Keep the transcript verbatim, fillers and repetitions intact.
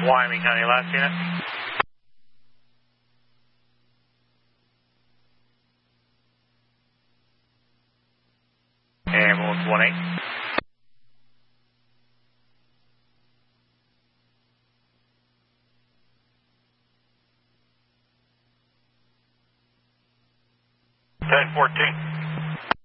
Wyoming County, last unit. Ambulance one eight. ten fourteen.